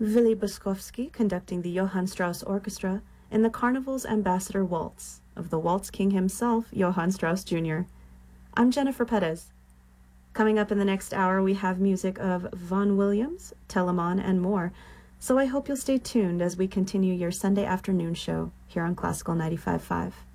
Willy Boskovsky conducting the Johann Strauss Orchestra in the Carnival's Ambassador Waltz of the Waltz King himself, Johann Strauss Jr. I'm Jennifer Perez. Coming up in the next hour, we have music of Vaughan Williams, Telemann, and more, so I hope you'll stay tuned as we continue your Sunday afternoon show here on Classical 95.5.